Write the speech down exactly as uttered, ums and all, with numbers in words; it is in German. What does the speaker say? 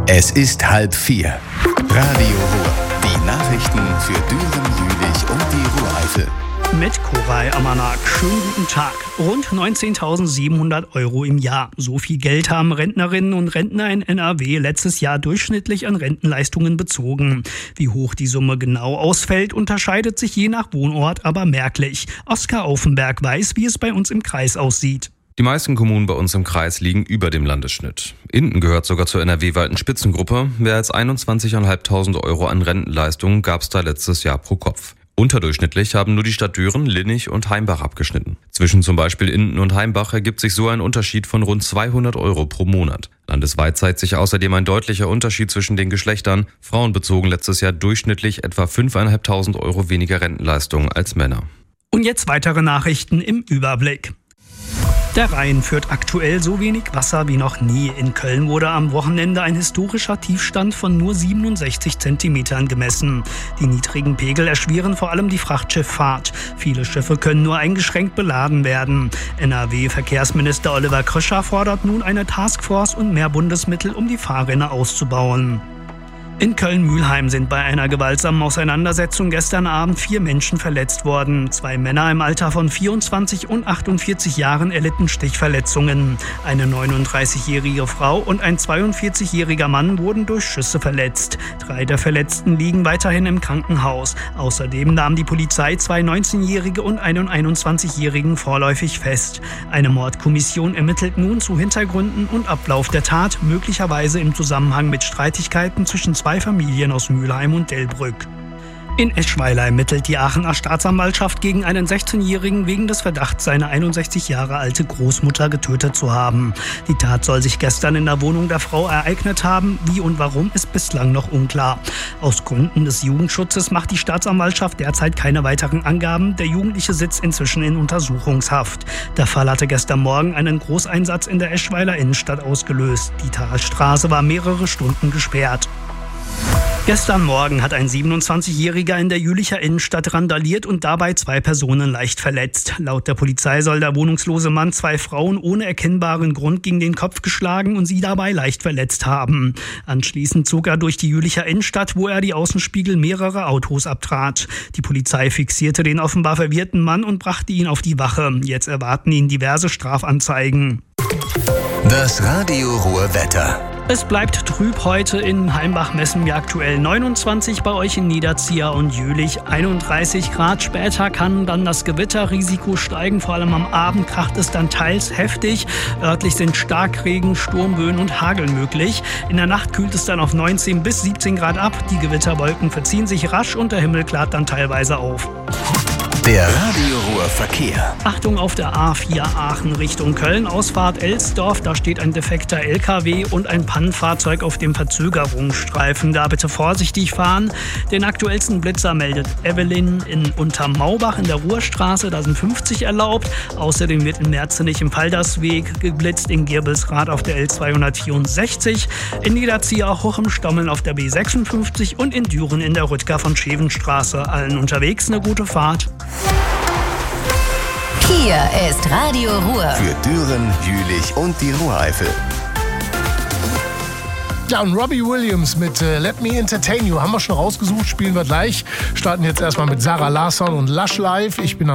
Es ist halb vier. Radio Ruhr. Die Nachrichten für Düren, Jülich und die Ruhr-Eifel. Mit Koray Amanak. Schönen guten Tag. Rund neunzehntausendsiebenhundert Euro im Jahr. So viel Geld haben Rentnerinnen und Rentner in N R W letztes Jahr durchschnittlich an Rentenleistungen bezogen. Wie hoch die Summe genau ausfällt, unterscheidet sich je nach Wohnort aber merklich. Oskar Aufenberg weiß, wie es bei uns im Kreis aussieht. Die meisten Kommunen bei uns im Kreis liegen über dem Landesschnitt. Ingen gehört sogar zur N R W-weiten Spitzengruppe. Mehr als einundzwanzigtausendfünfhundert Euro an Rentenleistungen gab es da letztes Jahr pro Kopf. Unterdurchschnittlich haben nur die Stadt Düren, Linnich und Heimbach abgeschnitten. Zwischen zum Beispiel Ingen und Heimbach ergibt sich so ein Unterschied von rund zweihundert Euro pro Monat. Landesweit zeigt sich außerdem ein deutlicher Unterschied zwischen den Geschlechtern. Frauen bezogen letztes Jahr durchschnittlich etwa fünftausendfünfhundert Euro weniger Rentenleistungen als Männer. Und jetzt weitere Nachrichten im Überblick. Der Rhein führt aktuell so wenig Wasser wie noch nie. In Köln wurde am Wochenende ein historischer Tiefstand von nur siebenundsechzig Zentimetern gemessen. Die niedrigen Pegel erschweren vor allem die Frachtschifffahrt. Viele Schiffe können nur eingeschränkt beladen werden. N R W-Verkehrsminister Oliver Kröscher fordert nun eine Taskforce und mehr Bundesmittel, um die Fahrrinne auszubauen. In Köln-Mülheim sind bei einer gewaltsamen Auseinandersetzung gestern Abend vier Menschen verletzt worden. Zwei Männer im Alter von vierundzwanzig und achtundvierzig Jahren erlitten Stichverletzungen. Eine neununddreißigjährige Frau und ein zweiundvierzigjähriger Mann wurden durch Schüsse verletzt. Drei der Verletzten liegen weiterhin im Krankenhaus. Außerdem nahm die Polizei zwei neunzehnjährige und einen einundzwanzigjährigen vorläufig fest. Eine Mordkommission ermittelt nun zu Hintergründen und Ablauf der Tat, möglicherweise im Zusammenhang mit Streitigkeiten zwischen zwei Familien aus Mülheim und Delbrück. In Eschweiler ermittelt die Aachener Staatsanwaltschaft gegen einen sechzehnjährigen wegen des Verdachts, seine einundsechzig Jahre alte Großmutter getötet zu haben. Die Tat soll sich gestern in der Wohnung der Frau ereignet haben. Wie und warum ist bislang noch unklar. Aus Gründen des Jugendschutzes macht die Staatsanwaltschaft derzeit keine weiteren Angaben. Der Jugendliche sitzt inzwischen in Untersuchungshaft. Der Fall hatte gestern Morgen einen Großeinsatz in der Eschweiler Innenstadt ausgelöst. Die Talstraße war mehrere Stunden gesperrt. Gestern Morgen hat ein siebenundzwanzigjähriger in der Jülicher Innenstadt randaliert und dabei zwei Personen leicht verletzt. Laut der Polizei soll der wohnungslose Mann zwei Frauen ohne erkennbaren Grund gegen den Kopf geschlagen und sie dabei leicht verletzt haben. Anschließend zog er durch die Jülicher Innenstadt, wo er die Außenspiegel mehrerer Autos abtrat. Die Polizei fixierte den offenbar verwirrten Mann und brachte ihn auf die Wache. Jetzt erwarten ihn diverse Strafanzeigen. Das Radio Ruhr Wetter. Es bleibt trüb heute. In Heimbach messen wir aktuell neunundzwanzig, bei euch in Niederzieher und Jülich einunddreißig Grad. Später kann dann das Gewitterrisiko steigen, vor allem am Abend kracht es dann teils heftig. Örtlich sind Starkregen, Sturmböen und Hagel möglich. In der Nacht kühlt es dann auf neunzehn bis siebzehn Grad ab. Die Gewitterwolken verziehen sich rasch und der Himmel klart dann teilweise auf. Der Radio Ruhr Verkehr. Achtung auf der A vier Aachen Richtung Köln, Ausfahrt Elsdorf. Da steht ein defekter L K W und ein Pannenfahrzeug auf dem Verzögerungsstreifen. Da bitte vorsichtig fahren. Den aktuellsten Blitzer meldet Evelyn in Untermaubach in der Ruhrstraße. Da sind fünfzig erlaubt. Außerdem wird in Merzenich im Paldersweg geblitzt, in Girbelsrath auf der L zweihundertvierundsechzig, in Niederzieher Hoch im Stommeln auf der B sechsundfünfzig und in Düren in der Rüttger von Schevenstraße. Allen unterwegs eine gute Fahrt. Hier ist Radio Ruhr. Für Düren, Jülich und die Ruhr-Eifel. Ja, und Robbie Williams mit äh, Let Me Entertain You haben wir schon rausgesucht, spielen wir gleich. Starten jetzt erstmal mit Sarah Larsson und Lush Live. Ich bin